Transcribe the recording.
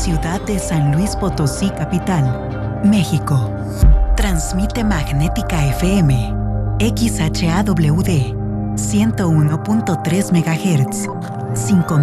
ciudad de San Luis Potosí, capital, México. Transmite Magnética FM, XHAWD, 101.3 MHz, 5